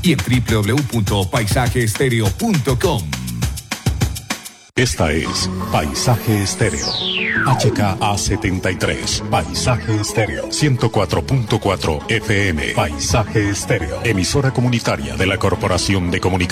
y en www.paisajeestereo.com. Esta es Paisaje Estéreo. HKA 73. Paisaje Estéreo. 104.4 FM. Paisaje Estéreo. Emisora comunitaria de la Corporación de Comunicación.